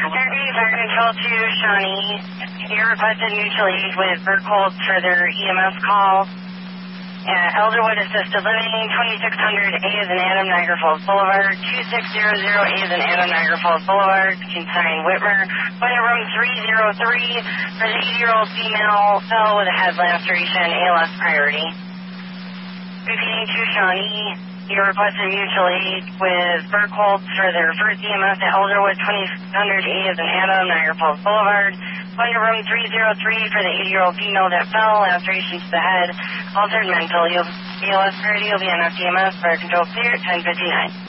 Saturday, Fire Control to Shawnee. You requested mutual aid with Burkholz for their EMS call. Elderwood Assisted Living, 2600 A is in Adam, Niagara Falls Boulevard, 2600 A is in Adam, Niagara Falls Boulevard, consign Whitmer. Point room 303 for the 80-year-old female fell with a head laceration, ALS priority. Repeating to Shawnee. You requested mutual aid with Burkholz for their first EMS at Elderwood, 2600 A is in Adam, Niagara Falls Boulevard. Point room 303 for the 80-year-old female that fell, laceration to the head, altered mental. ALS priority will be on FDMS, fire control clear, 1059.